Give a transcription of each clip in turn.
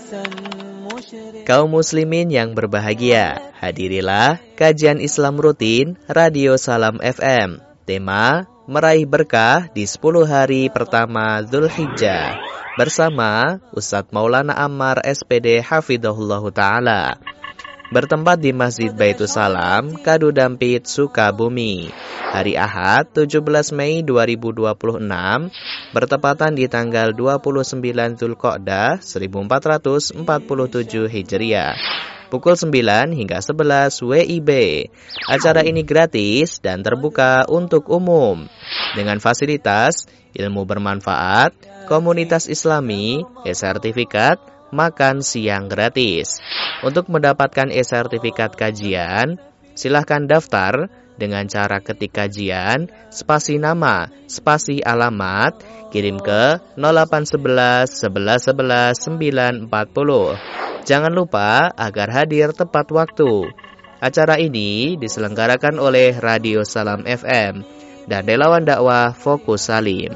Kaum muslimin yang berbahagia, hadirilah kajian Islam rutin Radio Salam FM. Tema, meraih berkah di 10 hari pertama Dzulhijjah. Bersama Ustadz Maulana Ammar SPD Hafidhahullah Ta'ala. Bertempat di Masjid Baitus Salam, Kadu Dampit, Sukabumi. Hari Ahad, 17 Mei 2026, bertepatan di tanggal 29 Dzulqa'dah 1447 Hijriah. Pukul 9 hingga 11 WIB. Acara ini gratis dan terbuka untuk umum. Dengan fasilitas, ilmu bermanfaat, komunitas Islami, e-sertifikat, makan siang gratis. Untuk mendapatkan e-sertifikat kajian, silahkan daftar dengan cara ketik kajian, spasi nama, spasi alamat, kirim ke 0811 11 11 940. Jangan lupa agar hadir tepat waktu. Acara ini diselenggarakan oleh Radio Salam FM dan relawan dakwah Fokus Salim.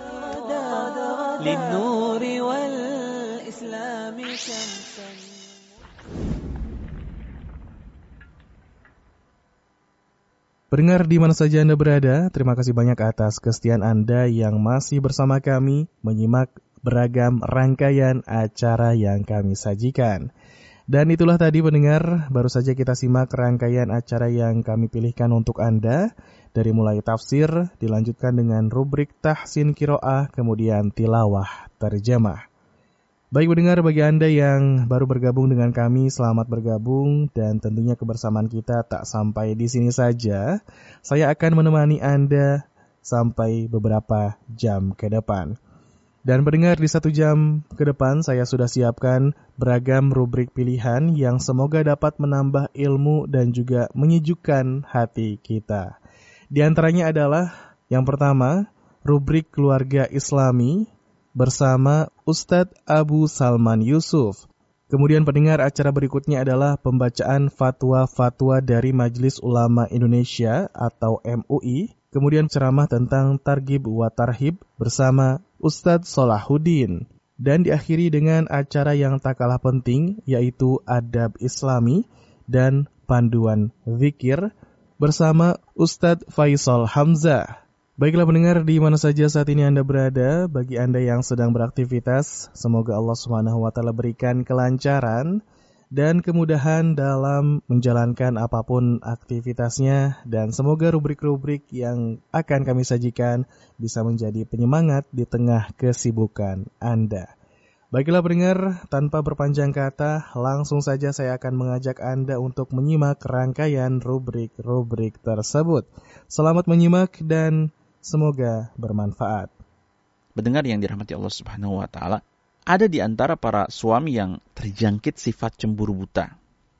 Pendengar di mana saja Anda berada, terima kasih banyak atas kesetiaan Anda yang masih bersama kami menyimak beragam rangkaian acara yang kami sajikan. Dan itulah tadi pendengar, baru saja kita simak rangkaian acara yang kami pilihkan untuk Anda. Dari mulai tafsir, dilanjutkan dengan rubrik tahsin qiraah, kemudian tilawah terjemah. Baik pendengar, bagi Anda yang baru bergabung dengan kami, selamat bergabung dan tentunya kebersamaan kita tak sampai di sini saja. Saya akan menemani Anda sampai beberapa jam ke depan. Dan pendengar, di 1 jam ke depan saya sudah siapkan beragam rubrik pilihan yang semoga dapat menambah ilmu dan juga menyejukkan hati kita. Di antaranya adalah yang pertama, rubrik keluarga Islami bersama Ustadz Abu Salman Yusuf. Kemudian pendengar, acara berikutnya adalah pembacaan fatwa-fatwa dari Majelis Ulama Indonesia atau MUI. Kemudian ceramah tentang Targhib wa Tarhib bersama Ustadz Salahuddin. Dan diakhiri dengan acara yang tak kalah penting, yaitu Adab Islami dan Panduan Zikir bersama Ustadz Faisal Hamzah. Baiklah pendengar, di mana saja saat ini Anda berada, bagi Anda yang sedang beraktivitas, semoga Allah SWT berikan kelancaran dan kemudahan dalam menjalankan apapun aktivitasnya, dan semoga rubrik-rubrik yang akan kami sajikan bisa menjadi penyemangat di tengah kesibukan Anda. Baiklah pendengar, tanpa berpanjang kata, langsung saja saya akan mengajak Anda untuk menyimak rangkaian rubrik-rubrik tersebut. Selamat menyimak dan semoga bermanfaat. Pendengar yang dirahmati Allah Subhanahu wa Ta'ala, ada di antara para suami yang terjangkit sifat cemburu buta.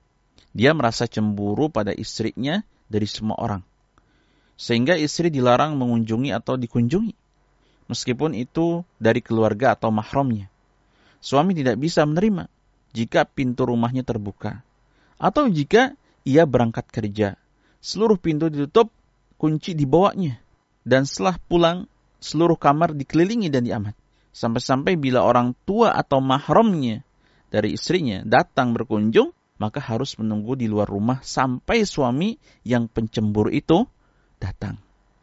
Dia merasa cemburu pada istrinya dari semua orang, sehingga istri dilarang mengunjungi atau dikunjungi, meskipun itu dari keluarga atau mahramnya. Suami tidak bisa menerima jika pintu rumahnya terbuka, atau jika ia berangkat kerja, seluruh pintu ditutup, kunci dibawanya, dan setelah pulang, seluruh kamar dikelilingi dan diamat. Sampai-sampai bila orang tua atau mahramnya dari istrinya datang berkunjung, maka harus menunggu di luar rumah sampai suami yang pencemburu itu datang.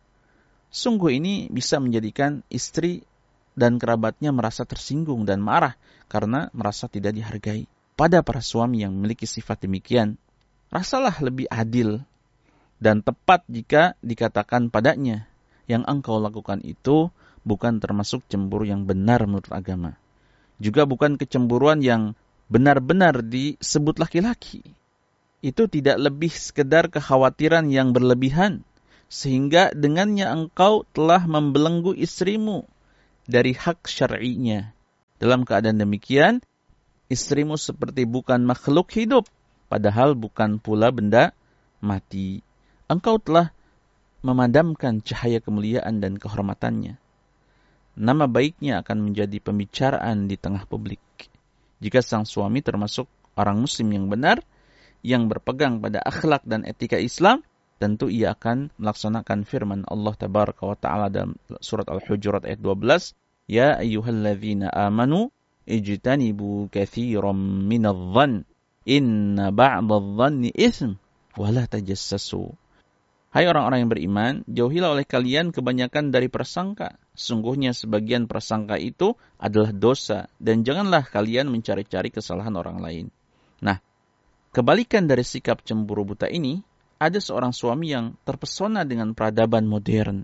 Sungguh ini bisa menjadikan istri dan kerabatnya merasa tersinggung dan marah karena merasa tidak dihargai. Pada para suami yang memiliki sifat demikian, rasalah lebih adil dan tepat jika dikatakan padanya, yang engkau lakukan itu bukan termasuk cemburu yang benar menurut agama. Juga bukan kecemburuan yang benar-benar disebut laki-laki. Itu tidak lebih sekedar kekhawatiran yang berlebihan, sehingga dengannya engkau telah membelenggu istrimu dari hak syar'inya. Dalam keadaan demikian, istrimu seperti bukan makhluk hidup, padahal bukan pula benda mati. Engkau telah memadamkan cahaya kemuliaan dan kehormatannya. Nama baiknya akan menjadi pembicaraan di tengah publik. Jika sang suami termasuk orang muslim yang benar, yang berpegang pada akhlak dan etika Islam, tentu ia akan melaksanakan firman Allah Tabaraka wa Ta'ala dalam surat Al-Hujurat ayat 12, Ya ayyuhalladzina amanu, ijtanibu katsiran minadh-dhann inna ba'dadh-dhanni itsm wa la tajassasu. Hai orang-orang yang beriman, jauhilah oleh kalian kebanyakan dari prasangka. Sungguhnya sebagian prasangka itu adalah dosa, dan janganlah kalian mencari-cari kesalahan orang lain. Nah, kebalikan dari sikap cemburu buta ini, ada seorang suami yang terpesona dengan peradaban modern,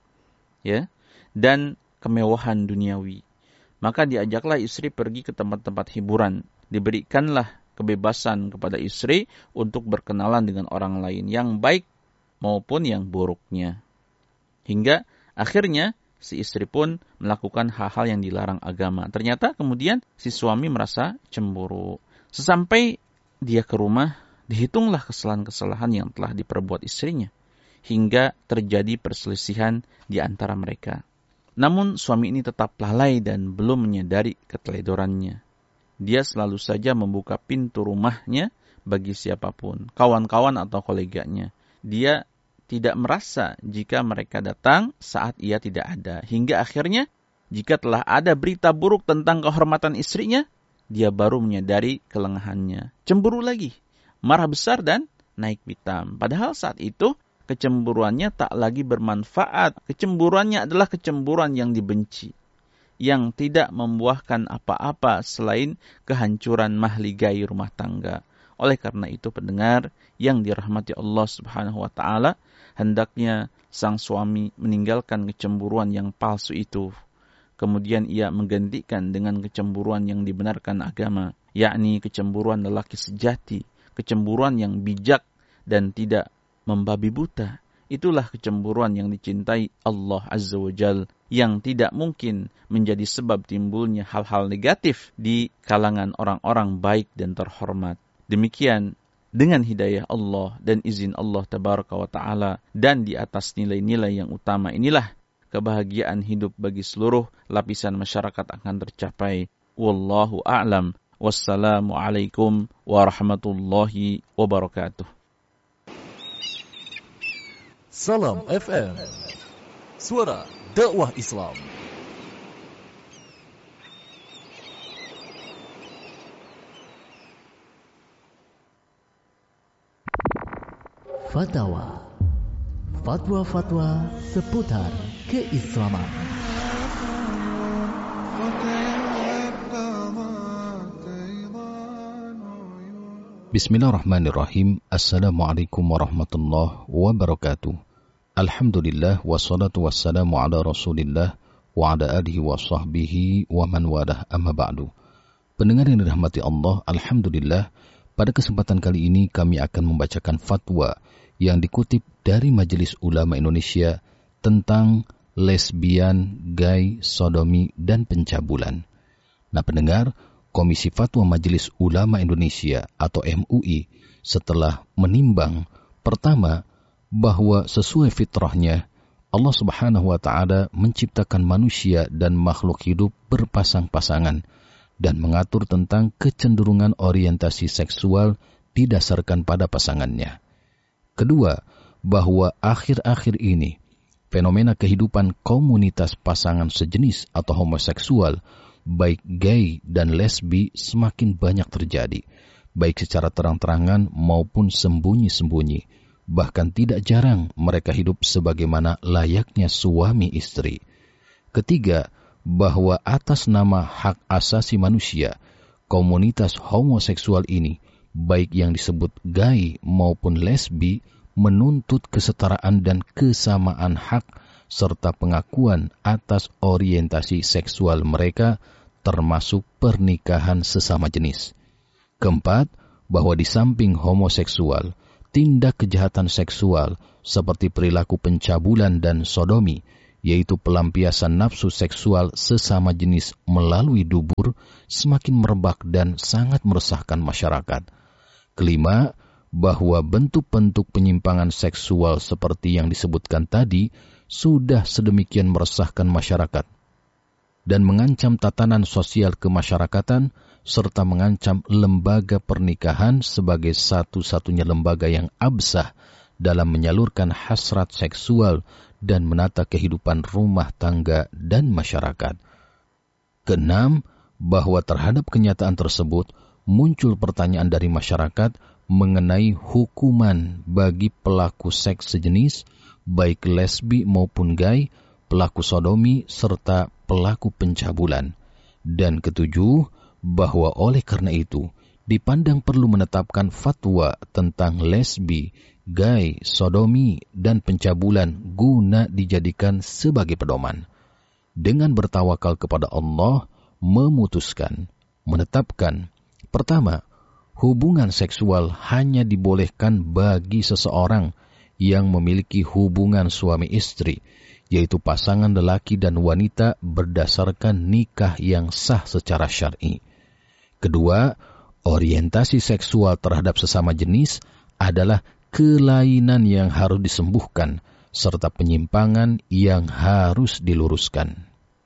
ya, dan kemewahan duniawi. Maka diajaklah istri pergi ke tempat-tempat hiburan. Diberikanlah kebebasan kepada istri untuk berkenalan dengan orang lain yang baik maupun yang buruknya. Hingga akhirnya si istri pun melakukan hal-hal yang dilarang agama. Ternyata kemudian si suami merasa cemburu. Sesampai dia ke rumah, dihitunglah kesalahan-kesalahan yang telah diperbuat istrinya. Hingga terjadi perselisihan di antara mereka. Namun suami ini tetap lalai dan belum menyadari keteledorannya. Dia selalu saja membuka pintu rumahnya bagi siapapun, kawan-kawan atau koleganya. Dia tidak merasa jika mereka datang saat ia tidak ada. Hingga akhirnya, jika telah ada berita buruk tentang kehormatan istrinya, dia baru menyadari kelengahannya. Cemburu lagi, marah besar dan naik pitam. Padahal saat itu, kecemburuannya tak lagi bermanfaat. Kecemburuannya adalah kecemburuan yang dibenci, yang tidak membuahkan apa-apa selain kehancuran mahligai rumah tangga. Oleh karena itu pendengar yang dirahmati Allah Subhanahu wa taala, hendaknya sang suami meninggalkan kecemburuan yang palsu itu. Kemudian ia menggantikan dengan kecemburuan yang dibenarkan agama, yakni kecemburuan lelaki sejati, kecemburuan yang bijak dan tidak membabi buta. Itulah kecemburuan yang dicintai Allah Azza wa Jal, yang tidak mungkin menjadi sebab timbulnya hal-hal negatif di kalangan orang-orang baik dan terhormat. Demikian, dengan hidayah Allah dan izin Allah Tabaraka wa Ta'ala, dan di atas nilai-nilai yang utama inilah, kebahagiaan hidup bagi seluruh lapisan masyarakat akan tercapai. Wallahu a'lam. Wassalamualaikum warahmatullahi wabarakatuh. Salam FM, suara dakwah Islam. Fatwa, fatwa-fatwa seputar keislaman. Bismillahirrahmanirrahim. Assalamualaikum warahmatullahi wabarakatuh. Alhamdulillah wassalatu wassalamu ala Rasulillah wa ala alihi wa sahbihi wa man walah, amma ba'du. Pendengar yang dirahmati Allah, alhamdulillah, pada kesempatan kali ini kami akan membacakan fatwa yang dikutip dari Majelis Ulama Indonesia tentang lesbian, gay, sodomi, dan pencabulan. Nah pendengar, Komisi Fatwa Majelis Ulama Indonesia atau MUI setelah menimbang, pertama, bahwa sesuai fitrahnya Allah Subhanahu wa Ta'ala menciptakan manusia dan makhluk hidup berpasang-pasangan dan mengatur tentang kecenderungan orientasi seksual didasarkan pada pasangannya. Kedua, bahwa akhir-akhir ini fenomena kehidupan komunitas pasangan sejenis atau homoseksual, baik gay dan lesbi, semakin banyak terjadi, baik secara terang-terangan maupun sembunyi-sembunyi. Bahkan tidak jarang mereka hidup sebagaimana layaknya suami istri. Ketiga, bahwa atas nama hak asasi manusia, komunitas homoseksual ini, baik yang disebut gay maupun lesbi, menuntut kesetaraan dan kesamaan hak serta pengakuan atas orientasi seksual mereka, termasuk pernikahan sesama jenis. Keempat, bahwa di samping homoseksual, tindak kejahatan seksual seperti perilaku pencabulan dan sodomi, yaitu pelampiasan nafsu seksual sesama jenis melalui dubur, semakin merebak dan sangat meresahkan masyarakat. Kelima, bahwa bentuk-bentuk penyimpangan seksual seperti yang disebutkan tadi sudah sedemikian meresahkan masyarakat dan mengancam tatanan sosial kemasyarakatan serta mengancam lembaga pernikahan sebagai satu-satunya lembaga yang absah dalam menyalurkan hasrat seksual dan menata kehidupan rumah tangga dan masyarakat. Keenam, bahwa terhadap kenyataan tersebut muncul pertanyaan dari masyarakat mengenai hukuman bagi pelaku seks sejenis, baik lesbi maupun gay, pelaku sodomi, serta pelaku pencabulan. Dan ketujuh, bahwa oleh karena itu, dipandang perlu menetapkan fatwa tentang lesbi, gay, sodomi, dan pencabulan guna dijadikan sebagai pedoman. Dengan bertawakal kepada Allah, memutuskan, menetapkan, pertama, hubungan seksual hanya dibolehkan bagi seseorang yang memiliki hubungan suami istri, yaitu pasangan lelaki dan wanita berdasarkan nikah yang sah secara syar'i. Kedua, orientasi seksual terhadap sesama jenis adalah kelainan yang harus disembuhkan, serta penyimpangan yang harus diluruskan.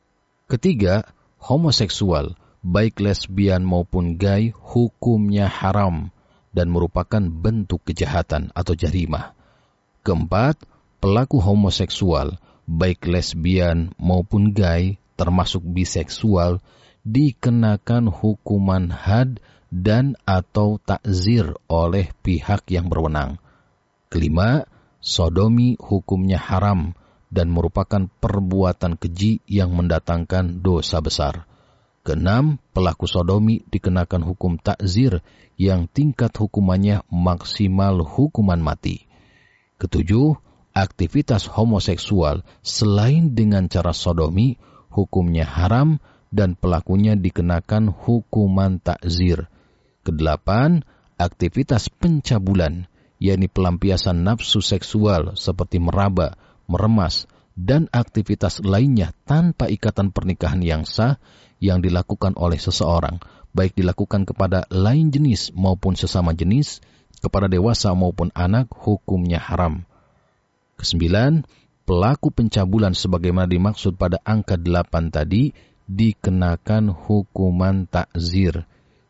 Ketiga, homoseksual, baik lesbian maupun gay, hukumnya haram dan merupakan bentuk kejahatan atau jarimah. Keempat, pelaku homoseksual, baik lesbian maupun gay, termasuk biseksual, dikenakan hukuman had dan atau takzir oleh pihak yang berwenang. Kelima, sodomi hukumnya haram dan merupakan perbuatan keji yang mendatangkan dosa besar. Keenam, pelaku sodomi dikenakan hukum takzir yang tingkat hukumannya maksimal hukuman mati. Ketujuh, aktivitas homoseksual selain dengan cara sodomi hukumnya haram dan pelakunya dikenakan hukuman takzir. Kedelapan, aktivitas pencabulan, yakni pelampiasan nafsu seksual seperti meraba, meremas, dan aktivitas lainnya tanpa ikatan pernikahan yang sah yang dilakukan oleh seseorang, baik dilakukan kepada lain jenis maupun sesama jenis, kepada dewasa maupun anak, hukumnya haram. Kesembilan, pelaku pencabulan sebagaimana dimaksud pada angka 8 tadi dikenakan hukuman takzir.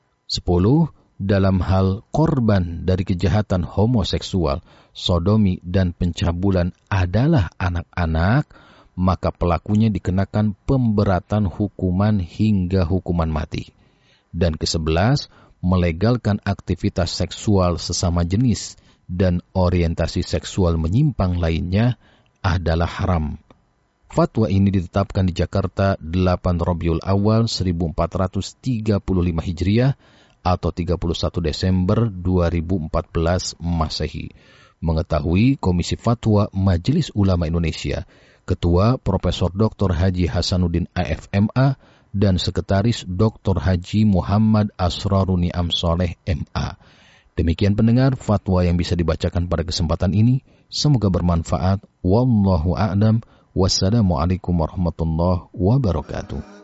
10. Dalam hal korban dari kejahatan homoseksual, sodomi, dan pencabulan adalah anak-anak, maka pelakunya dikenakan pemberatan hukuman hingga hukuman mati. Dan ke-11, melegalkan aktivitas seksual sesama jenis dan orientasi seksual menyimpang lainnya adalah haram. Fatwa ini ditetapkan di Jakarta 8 Rabiul Awal 1435 Hijriah atau 31 Desember 2014 Masehi. Mengetahui Komisi Fatwa Majelis Ulama Indonesia, Ketua Profesor Dr. Haji Hasanuddin AFMA dan Sekretaris Dr. Haji Muhammad Asraruni Amsoleh MA. Demikian pendengar fatwa yang bisa dibacakan pada kesempatan ini. Semoga bermanfaat. Wallahu a'lam. Wassalamualaikum warahmatullahi wabarakatuh.